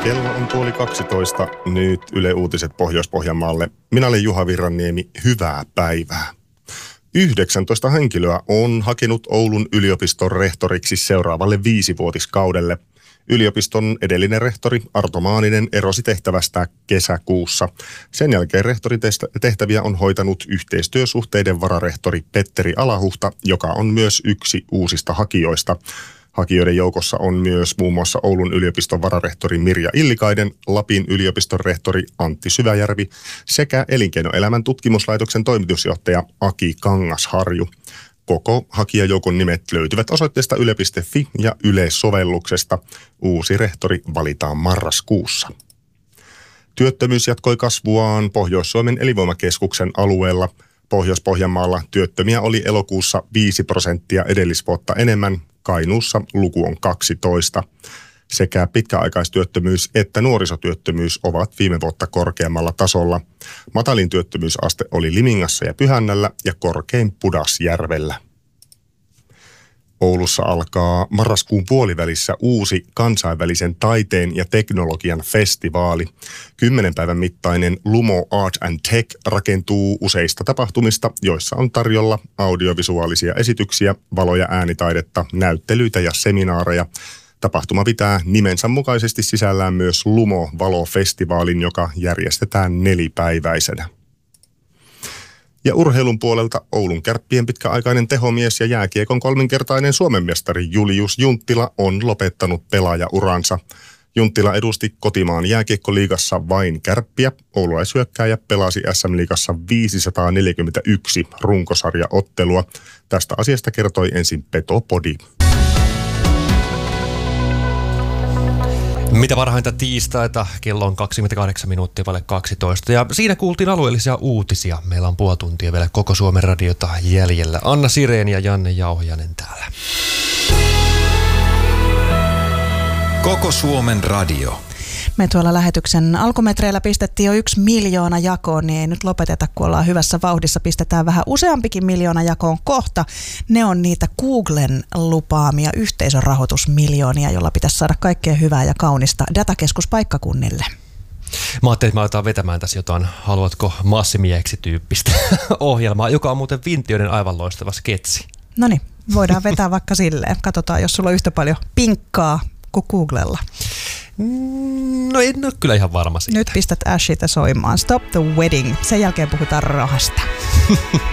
Kello on 11:30. Nyt Yle Uutiset Pohjois-Pohjanmaalle. Minä olen Juha Virranniemi. Hyvää päivää. 19 henkilöä on hakenut Oulun yliopiston rehtoriksi seuraavalle 5-vuotiskaudelle. Yliopiston edellinen rehtori Arto Maaninen erosi tehtävästä kesäkuussa. Sen jälkeen rehtorin tehtäviä on hoitanut yhteistyösuhteiden vararehtori Petteri Alahuhta, joka on myös yksi uusista hakijoista. Hakijoiden joukossa on myös muun muassa Oulun yliopiston vararehtori Mirja Illikainen, Lapin yliopiston rehtori Antti Syväjärvi sekä Elinkeinoelämän tutkimuslaitoksen toimitusjohtaja Aki Kangasharju. Koko hakijajoukon nimet löytyvät osoitteesta yle.fi ja Yle-sovelluksesta. Uusi rehtori valitaan marraskuussa. Työttömyys jatkoi kasvuaan Pohjois-Suomen elinvoimakeskuksen alueella. Pohjois-Pohjanmaalla työttömiä oli elokuussa 5% edellisvuotta enemmän. Kainuussa luku on 12. Sekä pitkäaikaistyöttömyys että nuorisotyöttömyys ovat viime vuotta korkeammalla tasolla. Matalin työttömyysaste oli Limingassa ja Pyhännällä ja korkein Pudasjärvellä. Oulussa alkaa marraskuun puolivälissä uusi kansainvälisen taiteen ja teknologian festivaali. 10 päivän mittainen Lumo Art and Tech rakentuu useista tapahtumista, joissa on tarjolla audiovisuaalisia esityksiä, valo- ja äänitaidetta, näyttelyitä ja seminaareja. Tapahtuma pitää nimensä mukaisesti sisällään myös Lumo-valofestivaalin, joka järjestetään 4-päiväisenä. Ja urheilun puolelta Oulun Kärppien pitkäaikainen tehomies ja jääkiekon 3-kertainen Suomen mestari Julius Junttila on lopettanut pelaajauransa. Junttila edusti kotimaan jääkiekkoliigassa vain Kärppiä. Oululaishyökkääjä pelasi SM-liigassa 541 runkosarjaottelua. Tästä asiasta kertoi ensin Petopodi. Mitä parhainta tiistaita, kello on 28 minuuttia vaille 12 ja siinä kuultiin alueellisia uutisia. Meillä on puoli tuntia vielä koko Suomen radiota jäljellä. Anna Sireen ja Janne Jauhianen täällä. Koko Suomen radio. Me tuolla lähetyksen alkumetreillä pistettiin jo 1 miljoona jakoon, niin ei nyt lopeteta, kun ollaan hyvässä vauhdissa. Pistetään vähän useampikin miljoona jakoon kohta. Ne on niitä Googlen lupaamia yhteisörahoitusmiljoonia, jolla pitäisi saada kaikkea hyvää ja kaunista datakeskuspaikkakunnille. Mä ajattelin, että mä aletaan vetämään tässä jotain haluatko massimieheksi -tyyppistä ohjelmaa, joka on muuten Vintioiden aivan loistava sketsi. Noniin, voidaan vetää vaikka silleen. Katsotaan, jos sulla on yhtä paljon pinkkaa kuin Googlella. No en ole kyllä ihan varma siitä. Nyt pistät Ashita soimaan. Stop the Wedding. Sen jälkeen puhutaan rahasta.